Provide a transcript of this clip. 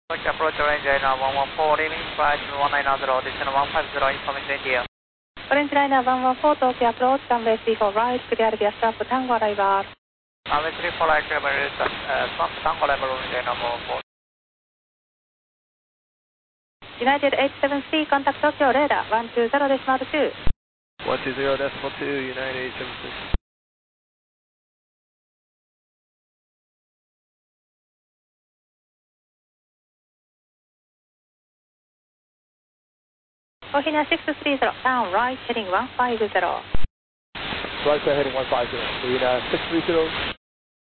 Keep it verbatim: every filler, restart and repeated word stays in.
Approach range Liner one one four, leaving flight one nine zero, descent one five zero, information India. Orange Liner one one four, Tokyo approach, runway three four right, clear via stop Tango arrival. Runway three four right, clear via stop Tango arrival, Orange Liner one one four. United eight seven C, contact Tokyo radar one two zero decimal two. one two zero decimal two, United eight seven six. Ohina six three zero, down right, heading one five zero. Right side heading one five zero. Ohina six three zero.